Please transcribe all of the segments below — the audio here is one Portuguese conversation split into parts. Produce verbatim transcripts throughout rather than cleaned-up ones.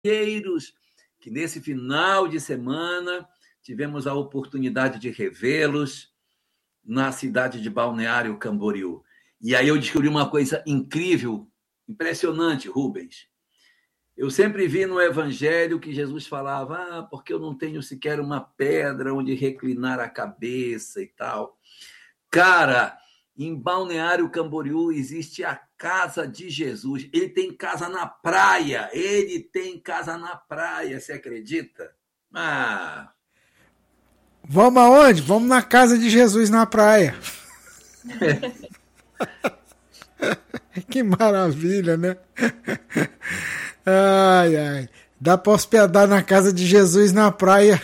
que nesse final de semana tivemos a oportunidade de revê-los na cidade de Balneário Camboriú. E aí eu descobri uma coisa incrível, impressionante, Rubens. Eu sempre vi no Evangelho que Jesus falava, ah, porque eu não tenho sequer uma pedra onde reclinar a cabeça e tal. Cara, em Balneário Camboriú existe a casa de Jesus. Ele tem casa na praia. Ele tem casa na praia, você acredita? Ah. Vamos aonde? Vamos na casa de Jesus na praia. Que maravilha, né? Ai, ai. Dá para hospedar na casa de Jesus na praia.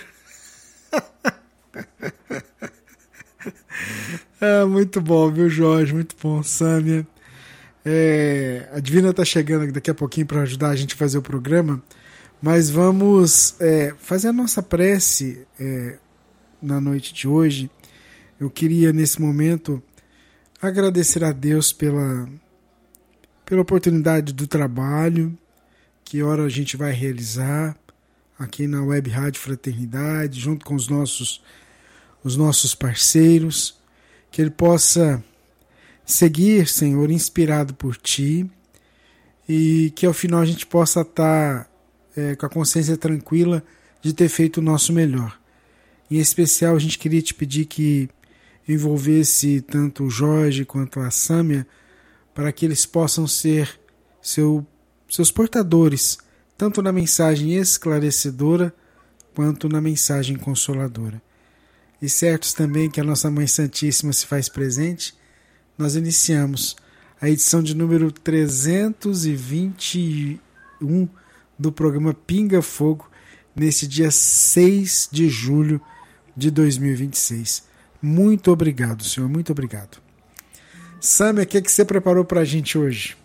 Ah, muito bom, viu, Jorge? Muito bom, Sâmia. É, a Divina está chegando daqui a pouquinho para ajudar a gente a fazer o programa, mas vamos é, fazer a nossa prece é, na noite de hoje. Eu queria, nesse momento, agradecer a Deus pela, pela oportunidade do trabalho, que hora a gente vai realizar aqui na Web Rádio Fraternidade, junto com os nossos, os nossos parceiros, que Ele possa seguir, Senhor, inspirado por Ti, e que ao final a gente possa estar é, com a consciência tranquila de ter feito o nosso melhor. Em especial, a gente queria te pedir que envolvesse tanto o Jorge quanto a Sâmia, para que eles possam ser seu, seus portadores, tanto na mensagem esclarecedora quanto na mensagem consoladora. E certos também que a nossa Mãe Santíssima se faz presente, nós iniciamos a edição de número trezentos e vinte e um do programa Pinga Fogo, nesse dia seis de julho de dois mil e vinte e seis. Muito obrigado, Senhor, muito obrigado. Sâmia, o que, é que você preparou para a gente hoje?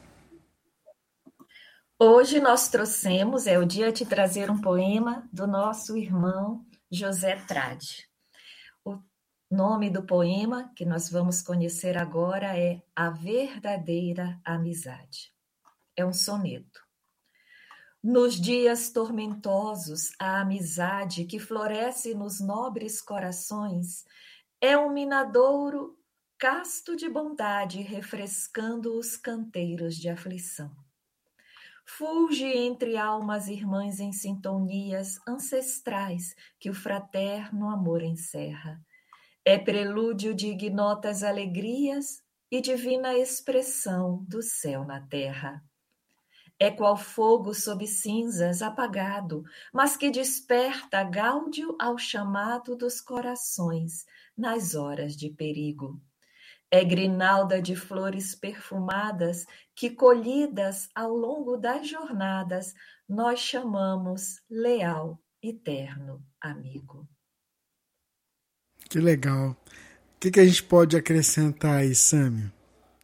Hoje nós trouxemos, é o dia de trazer um poema do nosso irmão José Trade. O nome do poema que nós vamos conhecer agora é A Verdadeira Amizade. É um soneto. Nos dias tormentosos, a amizade que floresce nos nobres corações é um minadouro casto de bondade, refrescando os canteiros de aflição. Fulge entre almas irmãs em sintonias ancestrais que o fraterno amor encerra. É prelúdio de ignotas alegrias e divina expressão do céu na terra. É qual fogo sob cinzas apagado, mas que desperta gáudio ao chamado dos corações nas horas de perigo. É grinalda de flores perfumadas que, colhidas ao longo das jornadas, nós chamamos leal e terno amigo. Que legal. O que, que a gente pode acrescentar aí, Sâmia?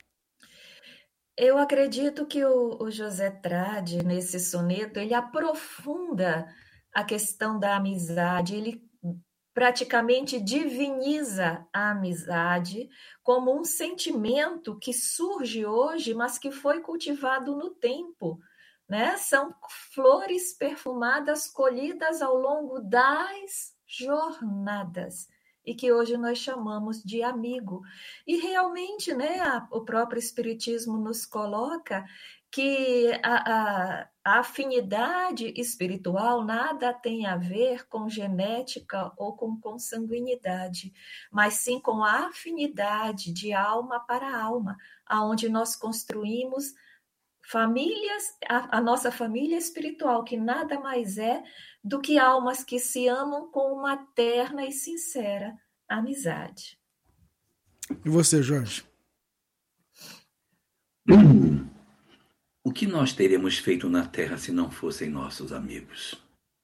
Eu acredito que o, o José Trade, nesse soneto, ele aprofunda a questão da amizade, ele praticamente diviniza a amizade como um sentimento que surge hoje, mas que foi cultivado no tempo, né? São flores perfumadas colhidas ao longo das jornadas e que hoje nós chamamos de amigo. E realmente, né, a, o próprio Espiritismo nos coloca que a, a, a afinidade espiritual nada tem a ver com genética ou com consanguinidade, mas sim com a afinidade de alma para alma, aonde nós construímos famílias, a, a nossa família espiritual, que nada mais é do que almas que se amam com uma terna e sincera amizade. E você, Jorge? Hum. O que nós teríamos feito na Terra se não fossem nossos amigos?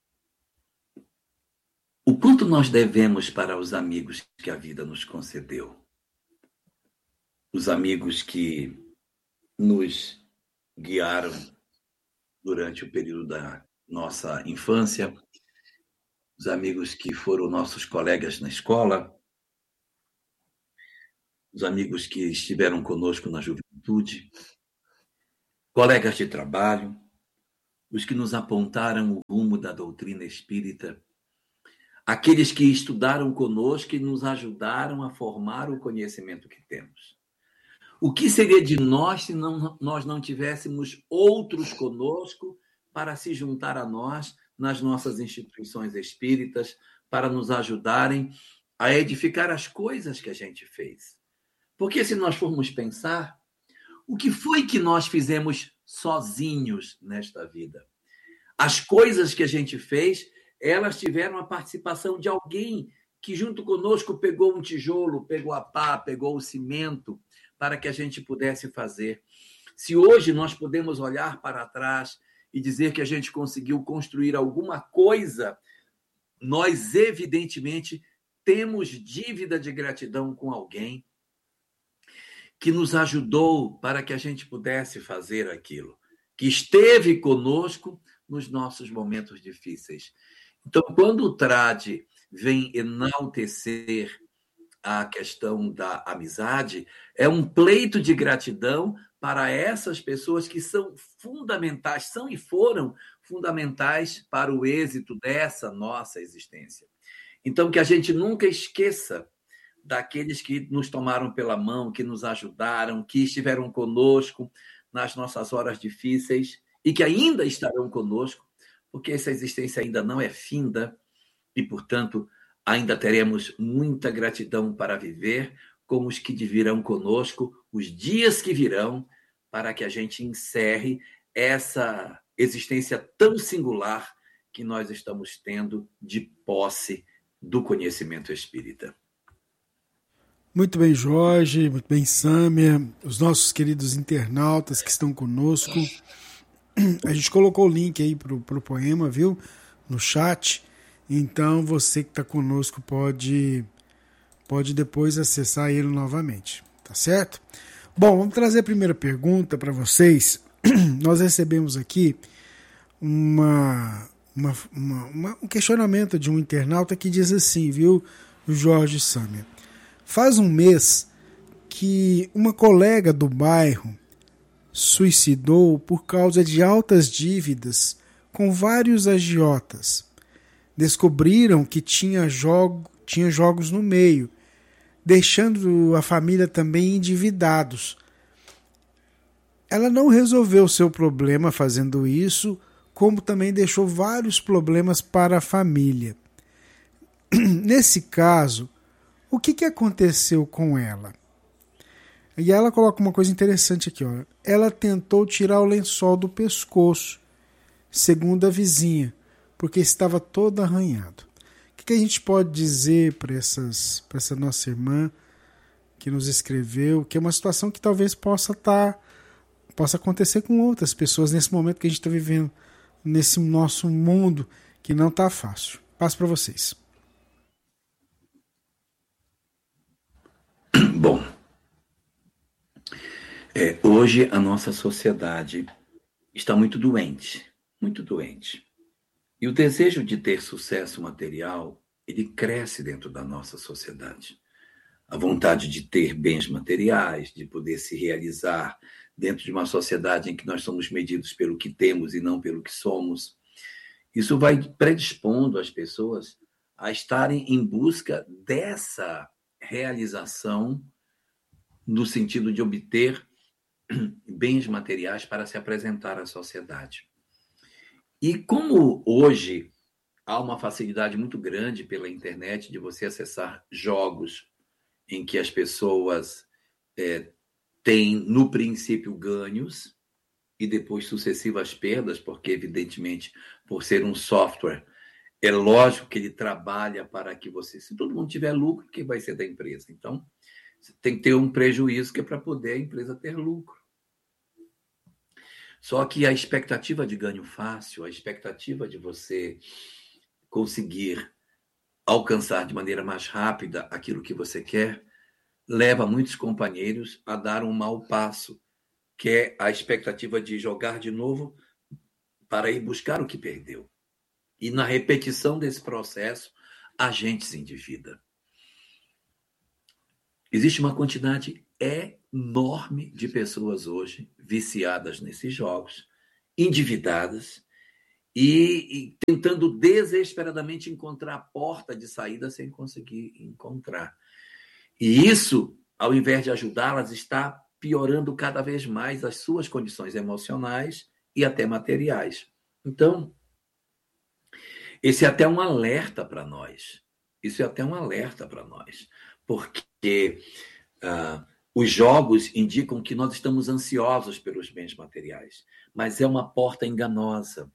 O quanto nós devemos para os amigos que a vida nos concedeu? Os amigos que nos guiaram durante o período da nossa infância, os amigos que foram nossos colegas na escola, os amigos que estiveram conosco na juventude, colegas de trabalho, os que nos apontaram o rumo da doutrina espírita, aqueles que estudaram conosco e nos ajudaram a formar o conhecimento que temos. O que seria de nós se não, nós não tivéssemos outros conosco para se juntar a nós nas nossas instituições espíritas, para nos ajudarem a edificar as coisas que a gente fez? Porque se nós formos pensar, o que foi que nós fizemos sozinhos nesta vida? As coisas que a gente fez, elas tiveram a participação de alguém que junto conosco pegou um tijolo, pegou a pá, pegou o cimento, para que a gente pudesse fazer. Se hoje nós podemos olhar para trás e dizer que a gente conseguiu construir alguma coisa, nós, evidentemente, temos dívida de gratidão com alguém que nos ajudou para que a gente pudesse fazer aquilo, que esteve conosco nos nossos momentos difíceis. Então, quando o Trade vem enaltecer a questão da amizade, é um pleito de gratidão para essas pessoas que são fundamentais, são e foram fundamentais para o êxito dessa nossa existência. Então, que a gente nunca esqueça daqueles que nos tomaram pela mão, que nos ajudaram, que estiveram conosco nas nossas horas difíceis e que ainda estarão conosco, porque essa existência ainda não é finda e, portanto, ainda teremos muita gratidão para viver com os que virão conosco, os dias que virão, para que a gente encerre essa existência tão singular que nós estamos tendo de posse do conhecimento espírita. Muito bem, Jorge, muito bem, Sâmia, os nossos queridos internautas que estão conosco. A gente colocou o link aí para o poema, viu? No chat. Então, você que está conosco pode, pode depois acessar ele novamente, tá certo? Bom, vamos trazer a primeira pergunta para vocês. Nós recebemos aqui uma, uma, uma, uma, um questionamento de um internauta que diz assim, viu, Jorge Sâmia? Faz um mês que uma colega do bairro suicidou por causa de altas dívidas com vários agiotas. Descobriram que tinha, jogo, tinha jogos no meio, deixando a família também endividados. Ela não resolveu seu problema fazendo isso, como também deixou vários problemas para a família. Nesse caso, o que, que aconteceu com ela? E ela coloca uma coisa interessante aqui. Ó. Ela tentou tirar o lençol do pescoço, segundo a vizinha, porque estava todo arranhado. O que, que a gente pode dizer para essas, para essa nossa irmã que nos escreveu, que é uma situação que talvez possa, tá, possa acontecer com outras pessoas nesse momento que a gente está vivendo, nesse nosso mundo que não está fácil. Passo para vocês. Bom, é, hoje a nossa sociedade está muito doente, muito doente. E o desejo de ter sucesso material, ele cresce dentro da nossa sociedade. A vontade de ter bens materiais, de poder se realizar dentro de uma sociedade em que nós somos medidos pelo que temos e não pelo que somos. Isso vai predispondo as pessoas a estarem em busca dessa realização no sentido de obter bens materiais para se apresentar à sociedade. E como hoje há uma facilidade muito grande pela internet de você acessar jogos em que as pessoas é, têm, no princípio, ganhos e depois sucessivas perdas, porque, evidentemente, por ser um software, é lógico que ele trabalha para que você... Se todo mundo tiver lucro, quem vai ser da empresa? Então, tem que ter um prejuízo que é para poder a empresa ter lucro. Só que a expectativa de ganho fácil, a expectativa de você conseguir alcançar de maneira mais rápida aquilo que você quer, leva muitos companheiros a dar um mau passo, que é a expectativa de jogar de novo para ir buscar o que perdeu. E na repetição desse processo, a gente se endivida. Existe uma quantidade enorme de pessoas hoje viciadas nesses jogos, endividadas, e, e tentando desesperadamente encontrar a porta de saída sem conseguir encontrar. E isso, ao invés de ajudá-las, está piorando cada vez mais as suas condições emocionais e até materiais. Então, esse é até um alerta para nós. Isso é até um alerta para nós. Porque uh, os jogos indicam que nós estamos ansiosos pelos bens materiais. Mas é uma porta enganosa.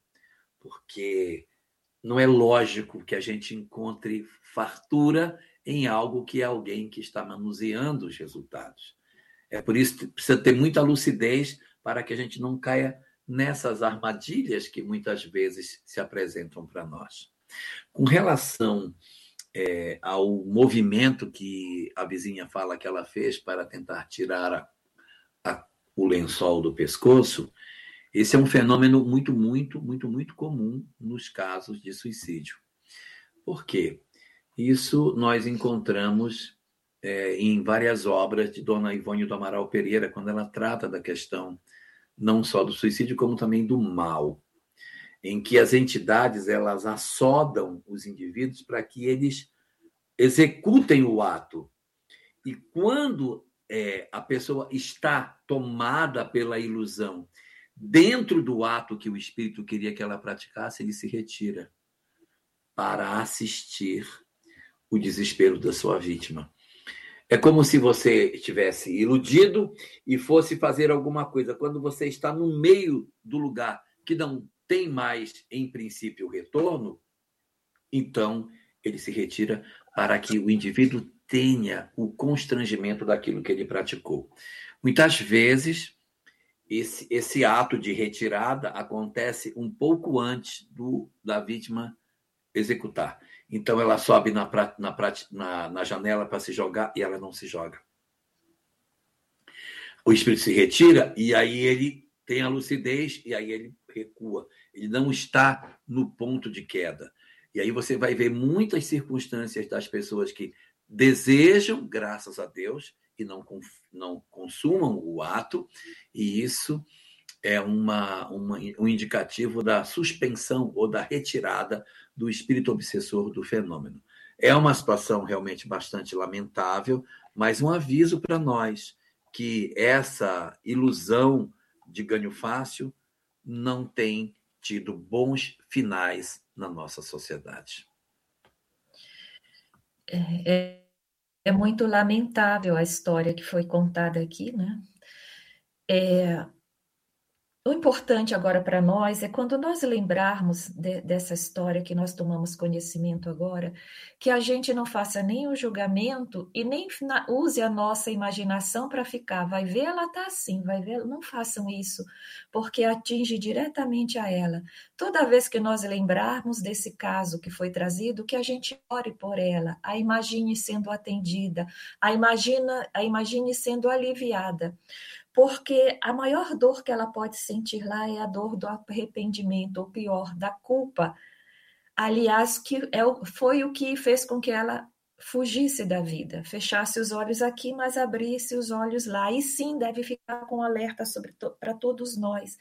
Porque não é lógico que a gente encontre fartura em algo que é alguém que está manuseando os resultados. É por isso que precisa ter muita lucidez para que a gente não caia nessas armadilhas que muitas vezes se apresentam para nós. Com relação é, ao movimento que a vizinha fala que ela fez para tentar tirar a, a, o lençol do pescoço, esse é um fenômeno muito, muito, muito, muito comum nos casos de suicídio. Por quê? Isso nós encontramos é, em várias obras de Dona Ivone do Amaral Pereira, quando ela trata da questão não só do suicídio, como também do mal, em que as entidades elas assodam os indivíduos para que eles executem o ato. E quando é, a pessoa está tomada pela ilusão dentro do ato que o espírito queria que ela praticasse, ele se retira para assistir o desespero da sua vítima. É como se você estivesse iludido e fosse fazer alguma coisa. Quando você está no meio do lugar que não tem mais, em princípio, retorno, então ele se retira para que o indivíduo tenha o constrangimento daquilo que ele praticou. Muitas vezes, esse, esse ato de retirada acontece um pouco antes do, da vítima executar. Então, ela sobe na, na, na, na janela para se jogar e ela não se joga. O espírito se retira e aí ele tem a lucidez e aí ele recua. Ele não está no ponto de queda. E aí você vai ver muitas circunstâncias das pessoas que desejam, graças a Deus, e não, não consumam o ato, e isso é uma, uma, um indicativo da suspensão ou da retirada do espírito obsessor do fenômeno. É uma situação realmente bastante lamentável, mas um aviso para nós que essa ilusão de ganho fácil não tem tido bons finais na nossa sociedade. É, é, é muito lamentável a história que foi contada aqui, né? É... O importante agora para nós é quando nós lembrarmos de, dessa história que nós tomamos conhecimento agora, que a gente não faça nem o julgamento e nem use a nossa imaginação para ficar, vai ver, ela está assim, vai ver, não façam isso, porque atinge diretamente a ela. Toda vez que nós lembrarmos desse caso que foi trazido, que a gente ore por ela, a imagine sendo atendida, a, imagina, a imagine sendo aliviada. Porque a maior dor que ela pode sentir lá é a dor do arrependimento, ou pior, da culpa. Aliás, que é, foi o que fez com que ela fugisse da vida, fechasse os olhos aqui, mas abrisse os olhos lá. E sim, deve ficar com alerta to, para todos nós.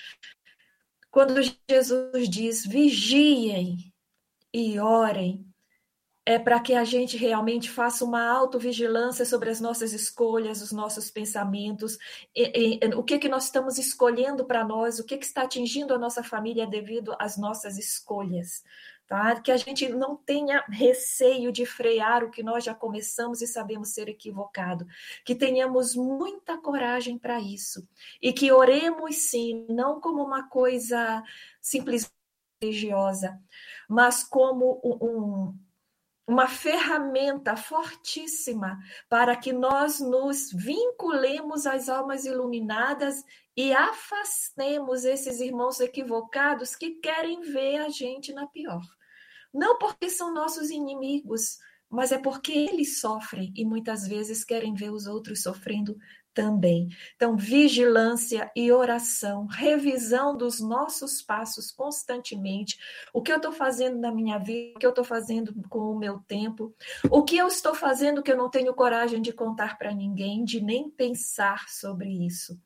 Quando Jesus diz, vigiem e orem, é para que a gente realmente faça uma autovigilância sobre as nossas escolhas, os nossos pensamentos, e, e, o que, que nós estamos escolhendo para nós, o que, que está atingindo a nossa família devido às nossas escolhas. Tá? Que a gente não tenha receio de frear o que nós já começamos e sabemos ser equivocado. Que tenhamos muita coragem para isso. E que oremos sim, não como uma coisa simplesmente religiosa, mas como um... uma ferramenta fortíssima para que nós nos vinculemos às almas iluminadas e afastemos esses irmãos equivocados que querem ver a gente na pior. Não porque são nossos inimigos, mas é porque eles sofrem e muitas vezes querem ver os outros sofrendo também. Então, vigilância e oração, revisão dos nossos passos constantemente. O que eu estou fazendo na minha vida, o que eu estou fazendo com o meu tempo, o que eu estou fazendo que eu não tenho coragem de contar para ninguém, de nem pensar sobre isso.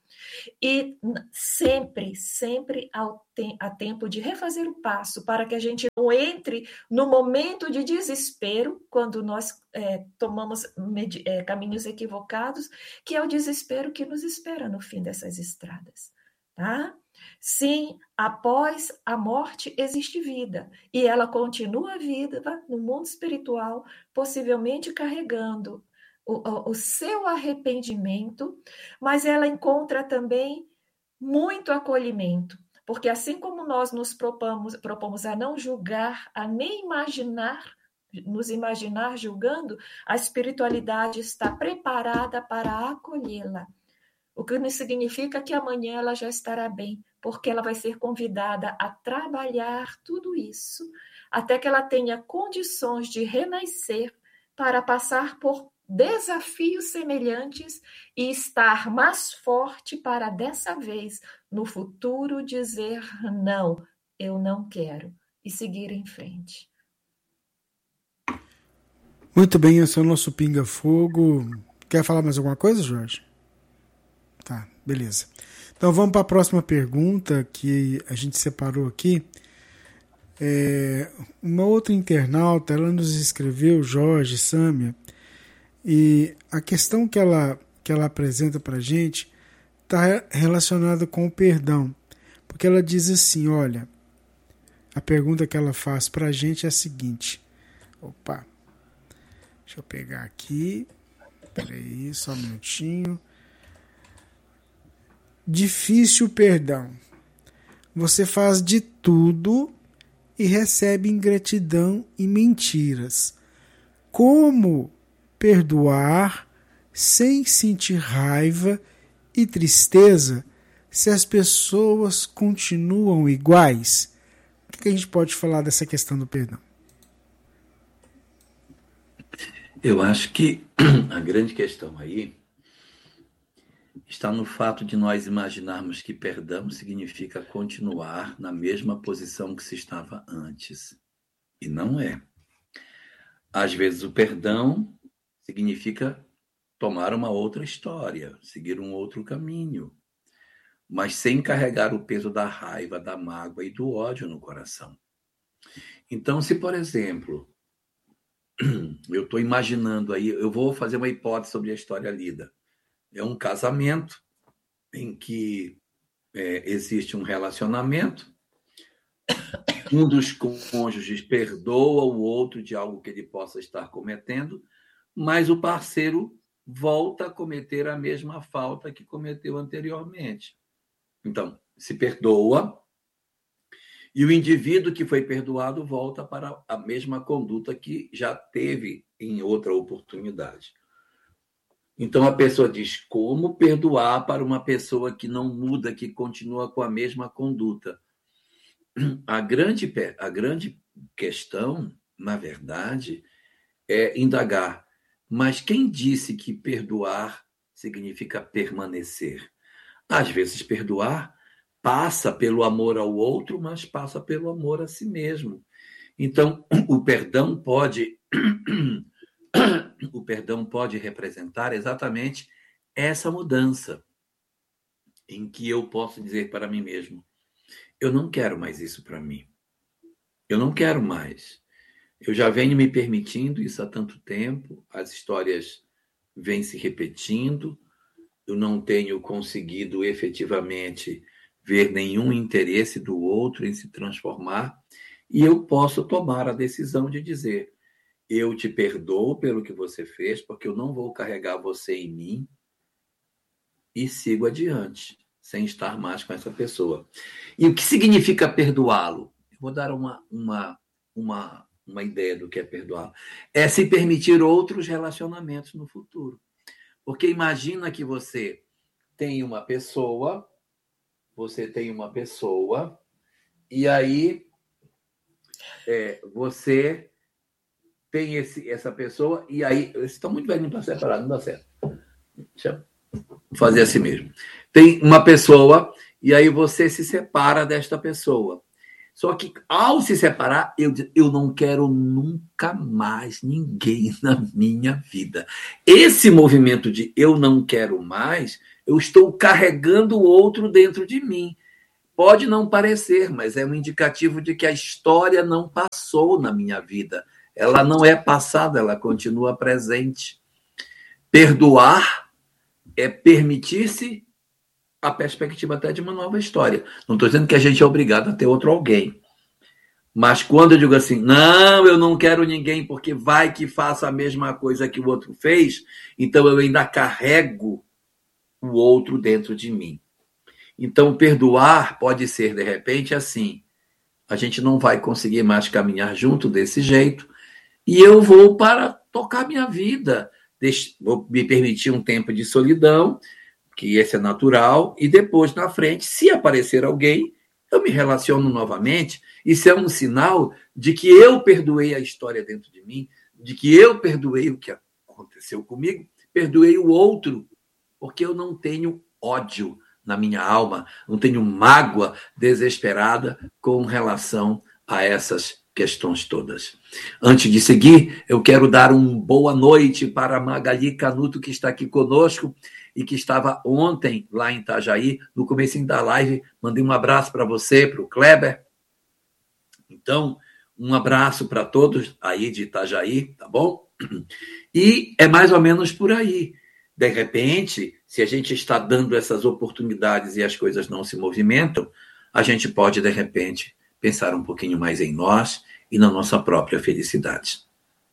E sempre, sempre há tempo de refazer o passo para que a gente não entre no momento de desespero, quando nós é, tomamos é, caminhos equivocados, que é o desespero que nos espera no fim dessas estradas. Tá? Sim, após a morte existe vida, e ela continua viva no mundo espiritual, possivelmente carregando o, o seu arrependimento, mas ela encontra também muito acolhimento, porque assim como nós nos propomos, propomos a não julgar, a nem imaginar, nos imaginar julgando, a espiritualidade está preparada para acolhê-la. O que não significa que amanhã ela já estará bem, porque ela vai ser convidada a trabalhar tudo isso, até que ela tenha condições de renascer para passar por desafios semelhantes e estar mais forte para, dessa vez, no futuro, dizer não, eu não quero, e seguir em frente. Muito bem, esse é o nosso Pinga Fogo. Quer falar mais alguma coisa, Jorge? Tá, beleza. Então vamos para a próxima pergunta que a gente separou aqui. É, uma outra internauta, ela nos escreveu, Jorge, Sâmia, e a questão que ela, que ela apresenta para a gente está relacionada com o perdão, porque ela diz assim, olha, a pergunta que ela faz para a gente é a seguinte, opa, deixa eu pegar aqui, peraí, só um minutinho. Difícil perdão. Você faz de tudo e recebe ingratidão e mentiras. Como perdoar sem sentir raiva e tristeza se as pessoas continuam iguais? O que a gente pode falar dessa questão do perdão? Eu acho que a grande questão aí está no fato de nós imaginarmos que perdão significa continuar na mesma posição que se estava antes. E não é. Às vezes o perdão significa tomar uma outra história, seguir um outro caminho, mas sem carregar o peso da raiva, da mágoa e do ódio no coração. Então, se, por exemplo, eu estou imaginando aí, eu vou fazer uma hipótese sobre a história lida. É um casamento em que é, existe um relacionamento, um dos cônjuges perdoa o outro de algo que ele possa estar cometendo, mas o parceiro volta a cometer a mesma falta que cometeu anteriormente. Então, se perdoa e o indivíduo que foi perdoado volta para a mesma conduta que já teve em outra oportunidade. Então a pessoa diz, como perdoar para uma pessoa que não muda, que continua com a mesma conduta? A grande, a grande questão, na verdade, é indagar. Mas quem disse que perdoar significa permanecer? Às vezes perdoar passa pelo amor ao outro, mas passa pelo amor a si mesmo. Então o perdão pode... O perdão pode representar exatamente essa mudança em que eu posso dizer para mim mesmo, eu não quero mais isso para mim. Eu não quero mais. Eu já venho me permitindo isso há tanto tempo, as histórias vêm se repetindo, eu não tenho conseguido efetivamente ver nenhum interesse do outro em se transformar, e eu posso tomar a decisão de dizer, eu te perdoo pelo que você fez, porque eu não vou carregar você em mim e sigo adiante, sem estar mais com essa pessoa. E o que significa perdoá-lo? Eu vou dar uma, uma, uma, uma ideia do que é perdoá-lo. É se permitir outros relacionamentos no futuro. Porque imagina que você tem uma pessoa, você tem uma pessoa, e aí é, você... tem esse, essa pessoa, e aí, eles estão muito velhinhos para separar, não dá certo. Deixa eu fazer assim mesmo. Tem uma pessoa, e aí você se separa desta pessoa. Só que, ao se separar, eu, eu não quero nunca mais ninguém na minha vida. Esse movimento de eu não quero mais, eu estou carregando o outro dentro de mim. Pode não parecer, mas é um indicativo de que a história não passou na minha vida. Ela não é passada, ela continua presente. Perdoar é permitir-se a perspectiva até de uma nova história. Não estou dizendo que a gente é obrigado a ter outro alguém. Mas quando eu digo assim, não, eu não quero ninguém porque vai que faça a mesma coisa que o outro fez, então eu ainda carrego o outro dentro de mim. Então, perdoar pode ser, de repente, assim, a gente não vai conseguir mais caminhar junto desse jeito e eu vou para tocar minha vida. Vou me permitir um tempo de solidão, que esse é natural, e depois, na frente, se aparecer alguém, eu me relaciono novamente. Isso é um sinal de que eu perdoei a história dentro de mim, de que eu perdoei o que aconteceu comigo, perdoei o outro, porque eu não tenho ódio na minha alma, não tenho mágoa desesperada com relação a essas questões todas. Antes de seguir, eu quero dar uma boa noite para a Magali Canuto, que está aqui conosco e que estava ontem lá em Itajaí, no comecinho da live. Mandei um abraço para você, para o Kleber. Então, um abraço para todos aí de Itajaí, tá bom? E é mais ou menos por aí. De repente, se a gente está dando essas oportunidades e as coisas não se movimentam, a gente pode, de repente, pensar um pouquinho mais em nós e na nossa própria felicidade.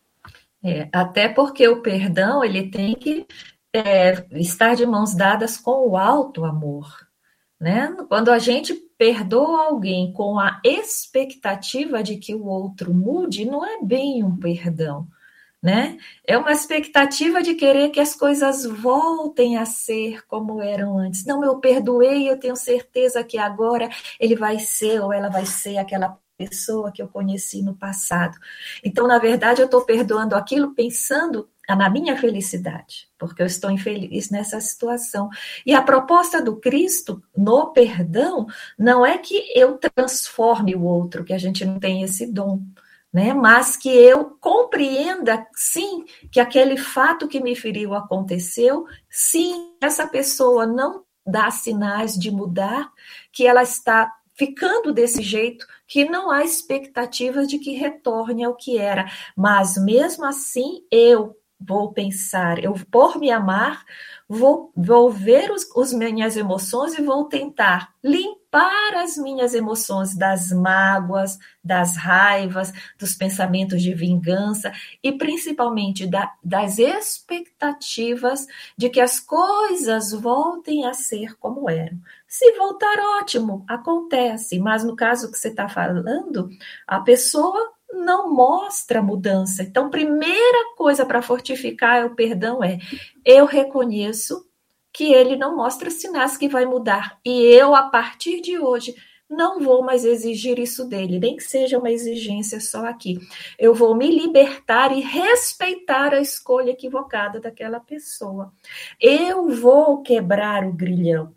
É, até porque o perdão ele tem que é, estar de mãos dadas com o alto amor, né? Quando a gente perdoa alguém com a expectativa de que o outro mude, não é bem um perdão, né? É uma expectativa de querer que as coisas voltem a ser como eram antes. Não, eu perdoei, eu tenho certeza que agora ele vai ser ou ela vai ser aquela pessoa que eu conheci no passado. Então, na verdade, eu estou perdoando aquilo pensando na minha felicidade, porque eu estou infeliz nessa situação. E a proposta do Cristo no perdão não é que eu transforme o outro, que a gente não tem esse dom, né? Mas que eu compreenda, sim, que aquele fato que me feriu aconteceu, sim, essa pessoa não dá sinais de mudar, que ela está ficando desse jeito, que não há expectativas de que retorne ao que era. Mas, mesmo assim, eu vou pensar, eu por me amar, vou, vou ver os, os minhas emoções e vou tentar limpar as minhas emoções das mágoas, das raivas, dos pensamentos de vingança e principalmente da, das expectativas de que as coisas voltem a ser como eram. Se voltar, ótimo, acontece, mas no caso que você está falando, a pessoa não mostra mudança. Então, primeira coisa para fortificar o perdão é: eu reconheço que ele não mostra sinais que vai mudar. E eu, a partir de hoje, não vou mais exigir isso dele, nem que seja uma exigência só aqui. Eu vou me libertar e respeitar a escolha equivocada daquela pessoa. Eu vou quebrar o grilhão.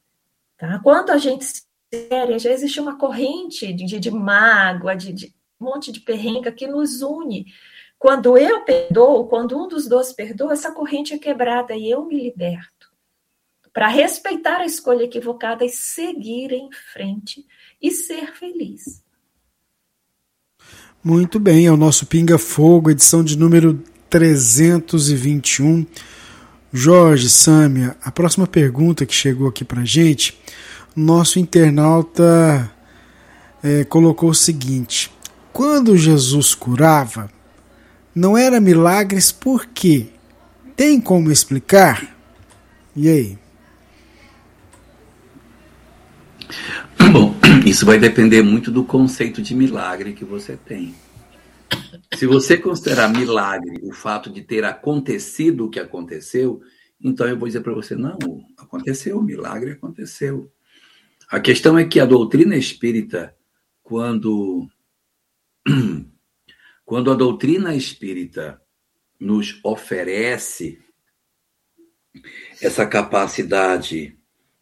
Tá? Quando a gente se séria, já existe uma corrente de, de, de mágoa, de, de um monte de perrenga que nos une. Quando eu perdoo, quando um dos dois perdoa, essa corrente é quebrada e eu me liberto. Para respeitar a escolha equivocada e seguir em frente e ser feliz. Muito bem, é o nosso Pinga Fogo, edição de número trezentos e vinte e um. Jorge, Sâmia, a próxima pergunta que chegou aqui para a gente, nosso internauta é, colocou o seguinte: quando Jesus curava, não era milagres por quê? Tem como explicar? E aí? Bom, isso vai depender muito do conceito de milagre que você tem. Se você considerar milagre o fato de ter acontecido o que aconteceu, então eu vou dizer para você, não, aconteceu, o milagre aconteceu. A questão é que a doutrina espírita, quando, quando a doutrina espírita nos oferece essa capacidade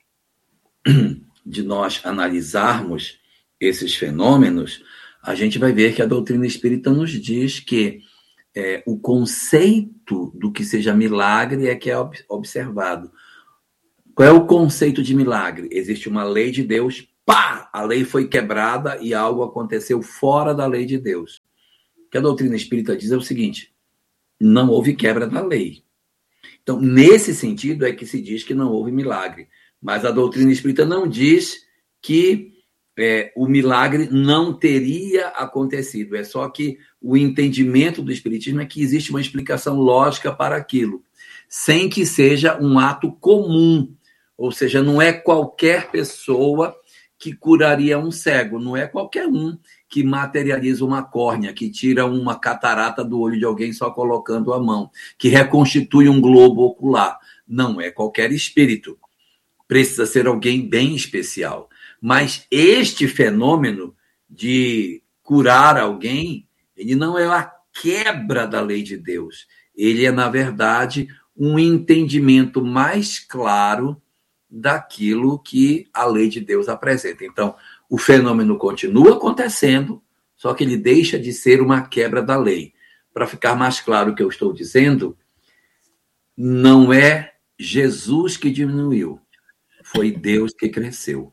de nós analisarmos esses fenômenos, a gente vai ver que a doutrina espírita nos diz que é, o conceito do que seja milagre é que é observado. Qual é o conceito de milagre? Existe uma lei de Deus, pá! A lei foi quebrada e algo aconteceu fora da lei de Deus. O que a doutrina espírita diz é o seguinte: não houve quebra da lei. Então, nesse sentido é que se diz que não houve milagre. Mas a doutrina espírita não diz que é, o milagre não teria acontecido. É só que o entendimento do espiritismo é que existe uma explicação lógica para aquilo, sem que seja um ato comum. Ou seja, não é qualquer pessoa que curaria um cego, não é qualquer um que materializa uma córnea, que tira uma catarata do olho de alguém só colocando a mão, que reconstitui um globo ocular. Não é qualquer espírito. Precisa ser alguém bem especial. Mas este fenômeno de curar alguém, ele não é a quebra da lei de Deus. Ele é, na verdade, um entendimento mais claro daquilo que a lei de Deus apresenta. Então, o fenômeno continua acontecendo, só que ele deixa de ser uma quebra da lei. Para ficar mais claro o que eu estou dizendo, não é Jesus que diminuiu, foi Deus que cresceu.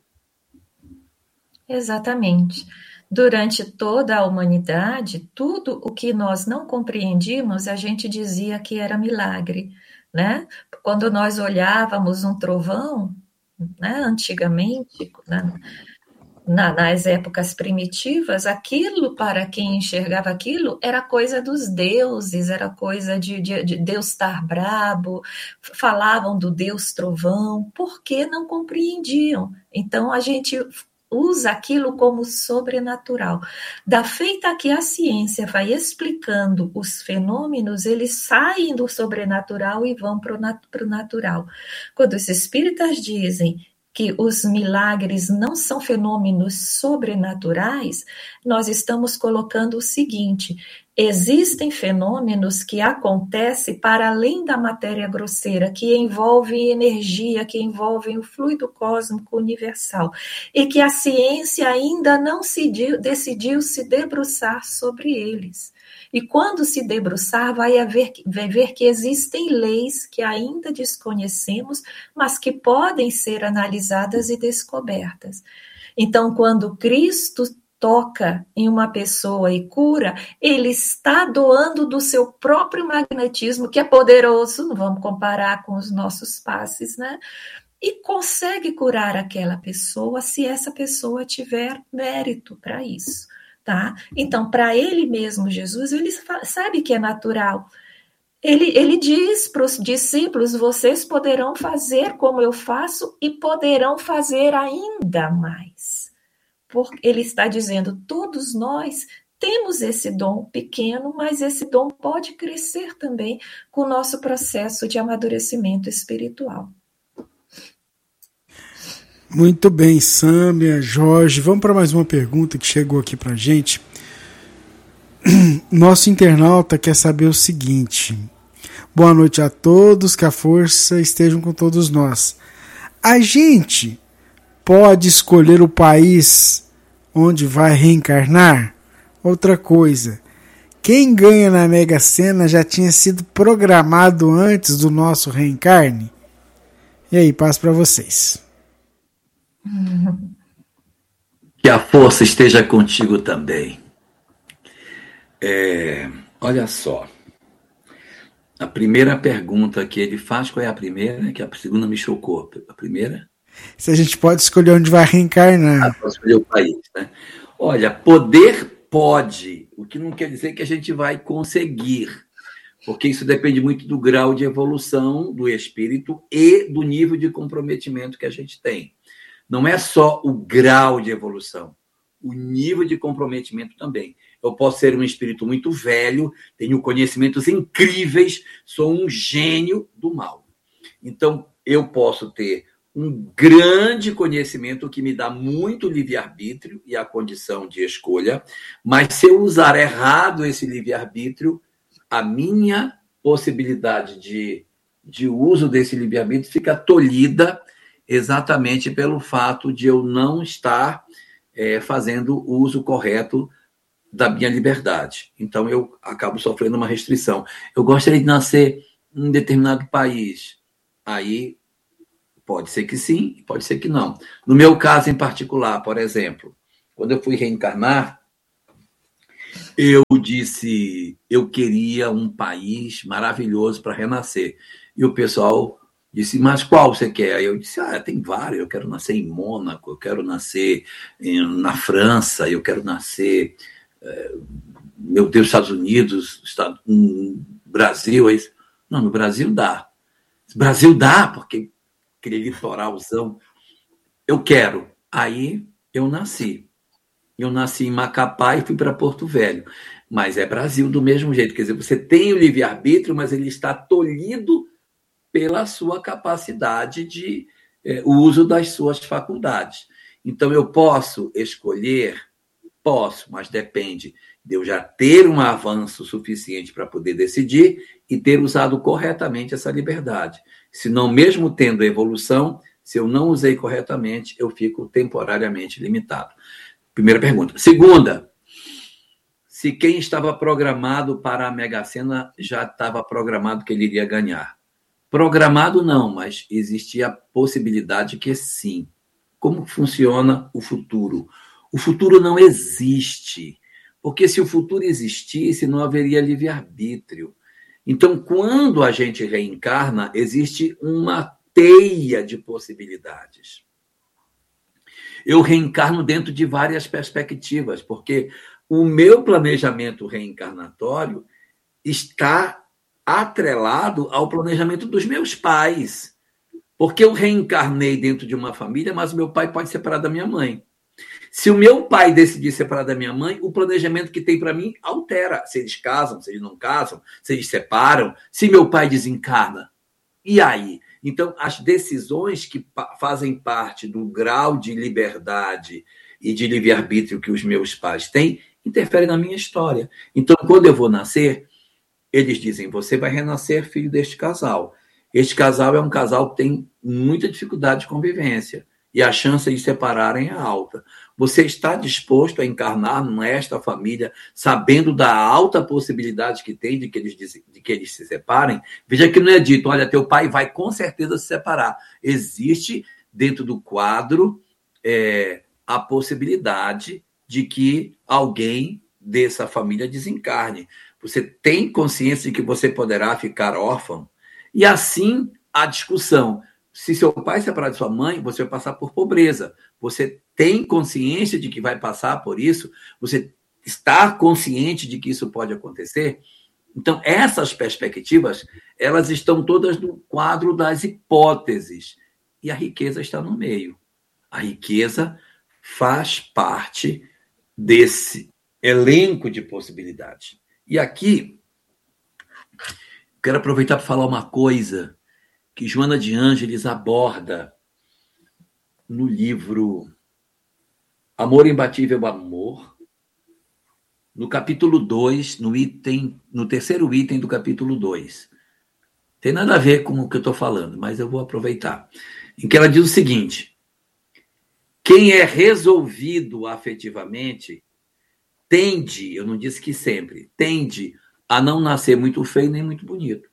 Exatamente. Durante toda a humanidade, tudo o que nós não compreendíamos, a gente dizia que era milagre, né? Quando nós olhávamos um trovão, né, antigamente, né, na, nas épocas primitivas, aquilo, para quem enxergava aquilo, era coisa dos deuses, era coisa de, de, de Deus estar brabo, falavam do Deus trovão, porque não compreendiam. Então, a gente usa aquilo como sobrenatural. Da feita que a ciência vai explicando os fenômenos, eles saem do sobrenatural e vão para o natural. Quando os espíritas dizem que os milagres não são fenômenos sobrenaturais, nós estamos colocando o seguinte: existem fenômenos que acontecem para além da matéria grosseira, que envolvem energia, que envolvem o fluido cósmico universal, e que a ciência ainda não se decidiu se debruçar sobre eles. E quando se debruçar, vai, haver, vai ver que existem leis que ainda desconhecemos, mas que podem ser analisadas e descobertas. Então, quando Cristo toca em uma pessoa e cura, ele está doando do seu próprio magnetismo, que é poderoso, não vamos comparar com os nossos passes, né? E consegue curar aquela pessoa se essa pessoa tiver mérito para isso. Tá? Então, para ele mesmo, Jesus, ele sabe que é natural. Ele, ele diz para os discípulos: vocês poderão fazer como eu faço e poderão fazer ainda mais. Porque ele está dizendo, todos nós temos esse dom pequeno, mas esse dom pode crescer também com o nosso processo de amadurecimento espiritual. Muito bem, Sâmia, Jorge. Vamos para mais uma pergunta que chegou aqui para a gente. Nosso internauta quer saber o seguinte: boa noite a todos, que a força esteja com todos nós. A gente pode escolher o país onde vai reencarnar? Outra coisa, quem ganha na Mega Sena já tinha sido programado antes do nosso reencarne? E aí, passo para vocês. Que a força esteja contigo também. É, olha só. A primeira pergunta que ele faz, qual é a primeira? Que a segunda me chocou. A primeira? Se a gente pode escolher onde vai reencarnar. Ah, pode escolher o país, né? Olha, poder pode, o que não quer dizer que a gente vai conseguir, porque isso depende muito do grau de evolução do espírito e do nível de comprometimento que a gente tem. Não é só o grau de evolução, o nível de comprometimento também. Eu posso ser um espírito muito velho, tenho conhecimentos incríveis, sou um gênio do mal. Então, eu posso ter um grande conhecimento que me dá muito livre-arbítrio e a condição de escolha, mas se eu usar errado esse livre-arbítrio, a minha possibilidade de, de uso desse livre-arbítrio fica tolhida exatamente pelo fato de eu não estar é, fazendo o uso correto da minha liberdade. Então, eu acabo sofrendo uma restrição. Eu gostaria de nascer em um determinado país. Aí, Pode ser que sim, pode ser que não. No meu caso em particular, por exemplo, quando eu fui reencarnar, eu disse, eu queria um país maravilhoso para renascer. E o pessoal disse, mas qual você quer? Aí eu disse, ah, tem vários, eu quero nascer em Mônaco, eu quero nascer em, na França, eu quero nascer, é, meu Deus, Estados Unidos, Estado, um, Brasil. Aí, não, no Brasil dá. Brasil dá, porque aquele litoralzão, eu quero. Aí eu nasci. Eu nasci em Macapá e fui para Porto Velho. Mas é Brasil do mesmo jeito. Quer dizer, você tem o livre-arbítrio, mas ele está tolhido pela sua capacidade de é, uso das suas faculdades. Então, eu posso escolher? Posso, mas depende de eu já ter um avanço suficiente para poder decidir e ter usado corretamente essa liberdade. Se não, mesmo tendo evolução, se eu não usei corretamente, eu fico temporariamente limitado. Primeira pergunta. Segunda, se quem estava programado para a Mega Sena já estava programado que ele iria ganhar. Programado não, mas existia a possibilidade que sim. Como funciona o futuro? O futuro não existe, porque se o futuro existisse, não haveria livre-arbítrio. Então, quando a gente reencarna, existe uma teia de possibilidades. Eu reencarno dentro de várias perspectivas, porque o meu planejamento reencarnatório está atrelado ao planejamento dos meus pais. Porque eu reencarnei dentro de uma família, mas o meu pai pode separar da minha mãe. Se o meu pai decidir separar da minha mãe, o planejamento que tem para mim altera. Se eles casam, se eles não casam, se eles separam, se meu pai desencarna. E aí? Então, as decisões que fazem parte do grau de liberdade e de livre-arbítrio que os meus pais têm, interferem na minha história. Então, quando eu vou nascer, eles dizem, você vai renascer filho deste casal. Este casal é um casal que tem muita dificuldade de convivência e a chance de separarem é alta. Você está disposto a encarnar nesta família, sabendo da alta possibilidade que tem de que eles, de que eles se separem? Veja que não é dito, olha, teu pai vai com certeza se separar. Existe dentro do quadro é, a possibilidade de que alguém dessa família desencarne. Você tem consciência de que você poderá ficar órfão? E assim a discussão. Se seu pai separar de sua mãe, você vai passar por pobreza. Você tem consciência de que vai passar por isso? Você está consciente de que isso pode acontecer? Então, essas perspectivas, elas estão todas no quadro das hipóteses. E a riqueza está no meio. A riqueza faz parte desse elenco de possibilidades. E aqui, quero aproveitar para falar uma coisa que Joana de Ângeles aborda no livro Amor Imbatível Amor, no capítulo dois, no item, no terceiro item do capítulo dois. Tem nada a ver com o que eu estou falando, mas eu vou aproveitar. Em que ela diz o seguinte: quem é resolvido afetivamente tende, eu não disse que sempre, tende a não nascer muito feio nem muito bonito.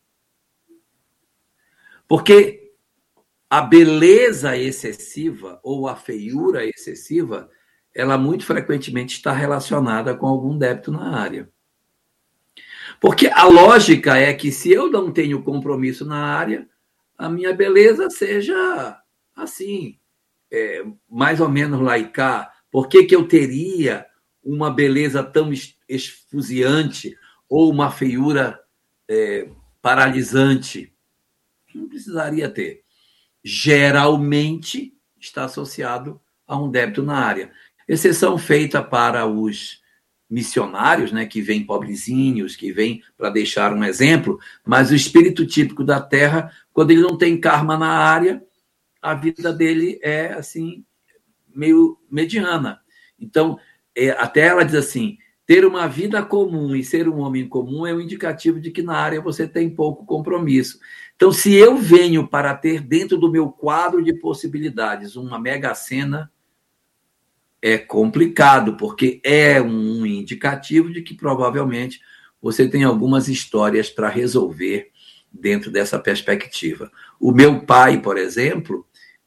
Porque a beleza excessiva ou a feiura excessiva, ela muito frequentemente está relacionada com algum débito na área. Porque a lógica é que se eu não tenho compromisso na área, a minha beleza seja assim, é, mais ou menos laica. Por que que eu teria uma beleza tão esfuziante ou uma feiura é, paralisante? Não precisaria ter. Geralmente está associado a um débito na área. Exceção feita para os missionários, né, que vêm pobrezinhos, que vêm para deixar um exemplo, mas o espírito típico da Terra, quando ele não tem karma na área, a vida dele é assim, meio mediana. Então, é, até ela diz assim, ter uma vida comum e ser um homem comum é um indicativo de que na área você tem pouco compromisso. Então, se eu venho para ter dentro do meu quadro de possibilidades uma mega sena, é complicado, porque é um indicativo de que provavelmente você tem algumas histórias para resolver dentro dessa perspectiva. O meu pai, por exemplo,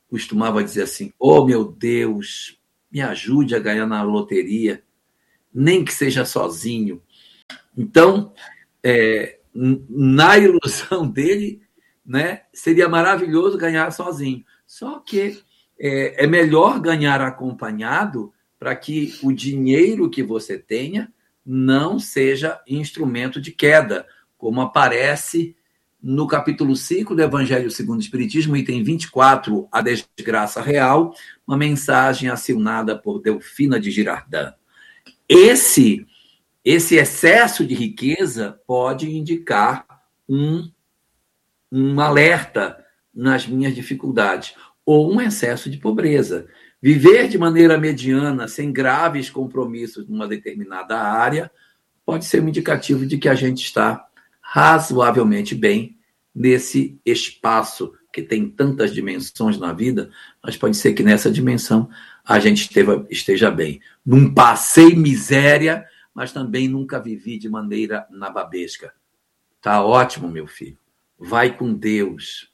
costumava dizer assim: oh, meu Deus, me ajude a ganhar na loteria, nem que seja sozinho. Então, é, na ilusão dele, né, seria maravilhoso ganhar sozinho. Só que é, é melhor ganhar acompanhado para que o dinheiro que você tenha não seja instrumento de queda, como aparece no capítulo cinco do Evangelho segundo o Espiritismo, item vinte e quatro, A Desgraça Real, uma mensagem assinada por Delfina de Girardin. Esse, esse excesso de riqueza pode indicar um, um alerta nas minhas dificuldades, ou um excesso de pobreza. Viver de maneira mediana, sem graves compromissos numa determinada área, pode ser um indicativo de que a gente está razoavelmente bem nesse espaço que tem tantas dimensões na vida, mas pode ser que nessa dimensão a gente esteja, esteja bem. Não passei miséria, mas também nunca vivi de maneira nababesca. Tá ótimo, meu filho. Vai com Deus.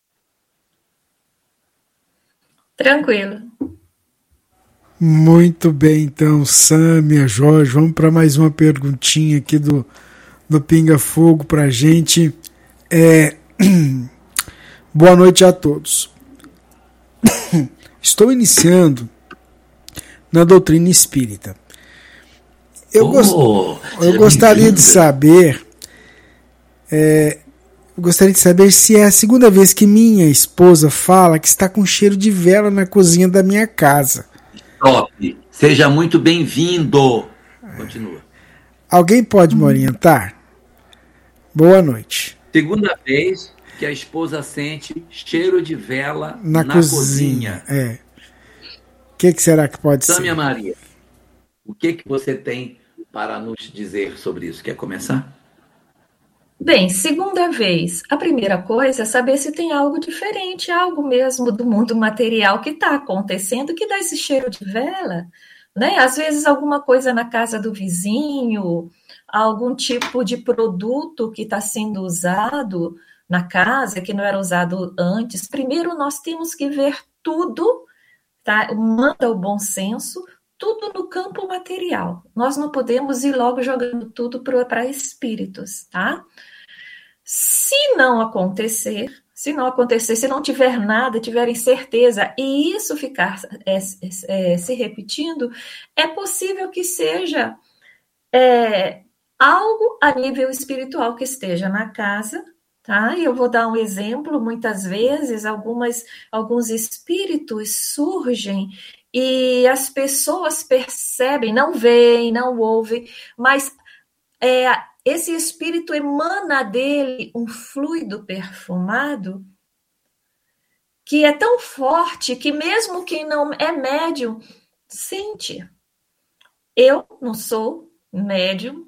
Tranquilo. Muito bem, então, Sâmia, Jorge, vamos para mais uma perguntinha aqui do, do Pinga Fogo para a gente. É... Boa noite a todos. Estou iniciando na doutrina espírita. Eu, oh, gost... eu gostaria de saber... É... Eu gostaria de saber se é a segunda vez que minha esposa fala que está com cheiro de vela na cozinha da minha casa. Top. Seja muito bem-vindo. Continua. Alguém pode me orientar? Boa noite. Segunda vez que a esposa sente cheiro de vela na, na cozinha. cozinha. É. O que, que será que pode Sâmia ser? Sâmia Maria, o que, que você tem para nos dizer sobre isso? Quer começar? Bem, segunda vez, a primeira coisa é saber se tem algo diferente, algo mesmo do mundo material que está acontecendo, que dá esse cheiro de vela, né? Às vezes alguma coisa na casa do vizinho, algum tipo de produto que está sendo usado na casa, que não era usado antes. Primeiro nós temos que ver tudo, tá? Manda o bom senso, tudo no campo material. Nós não podemos ir logo jogando tudo para espíritos, tá? Se não acontecer, se não acontecer, se não tiver nada, tiverem certeza, e isso ficar é, é, se repetindo, é possível que seja é, algo a nível espiritual que esteja na casa, tá? E eu vou dar um exemplo, muitas vezes algumas, alguns espíritos surgem e as pessoas percebem, não veem, não ouvem, mas é, esse espírito emana dele um fluido perfumado que é tão forte que mesmo quem não é médium sente. Eu não sou médium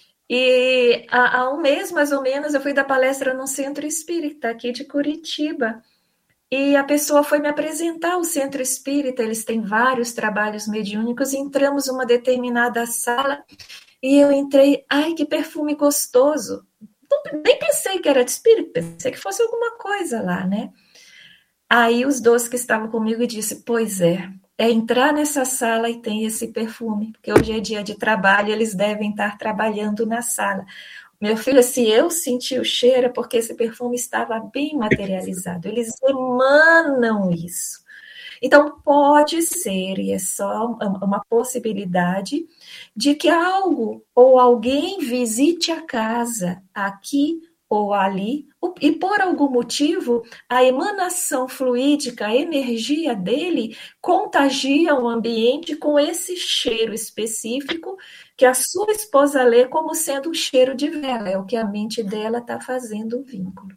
e há, há um mês mais ou menos eu fui dar palestra num centro espírita aqui de Curitiba. E a pessoa foi me apresentar o centro espírita, eles têm vários trabalhos mediúnicos, entramos numa determinada sala e eu entrei, ai, que perfume gostoso. Não, nem pensei que era de espírito, pensei que fosse alguma coisa lá, né? Aí os dois que estavam comigo disseram, pois é, é entrar nessa sala e tem esse perfume, porque hoje é dia de trabalho, eles devem estar trabalhando na sala. Meu filho, se eu senti o cheiro, é porque esse perfume estava bem materializado. Eles emanam isso. Então, pode ser, e é só uma possibilidade, de que algo ou alguém visite a casa aqui ou ali, e por algum motivo, a emanação fluídica, a energia dele, contagia o ambiente com esse cheiro específico que a sua esposa lê como sendo um cheiro de vela. É o que a mente dela está fazendo o vínculo.